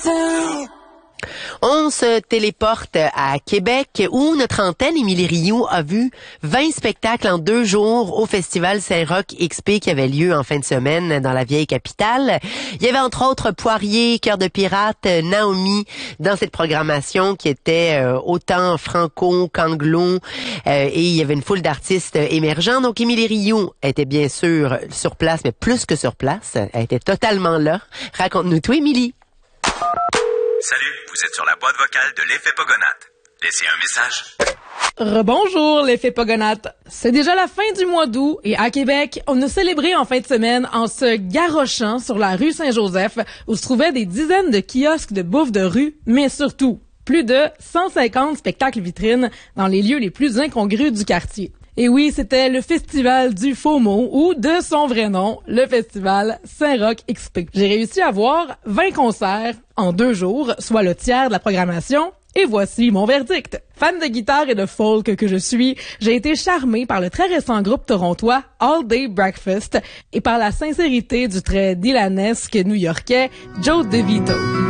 On se téléporte à Québec où notre antenne Émilie Rioux a vu 20 spectacles en 2 jours au Festival Saint-Roch XP qui avait lieu en fin de semaine dans la vieille capitale. Il y avait entre autres Poirier, Cœur de pirate, Naomi dans cette programmation qui était autant franco qu'anglo et il y avait une foule d'artistes émergents. Donc Émilie Rioux était bien sûr sur place, mais plus que sur place. Elle était totalement là. Raconte-nous tout, Émilie. Salut, vous êtes sur la boîte vocale de l'Effet Pogonate. Laissez un message. Rebonjour l'Effet Pogonate. C'est déjà la fin du mois d'août et à Québec, on a célébré en fin de semaine en se garrochant sur la rue Saint-Joseph où se trouvaient des dizaines de kiosques de bouffe de rue, mais surtout plus de 150 spectacles vitrines dans les lieux les plus incongrus du quartier. Et oui, c'était le festival du faux mot, ou de son vrai nom, le festival Saint-Roch XP. J'ai réussi à voir 20 concerts en 2 jours, soit le tiers de la programmation, et voici mon verdict. Fan de guitare et de folk que je suis, j'ai été charmée par le très récent groupe torontois All Day Breakfast et par la sincérité du très dylanesque new-yorkais Joe DeVito.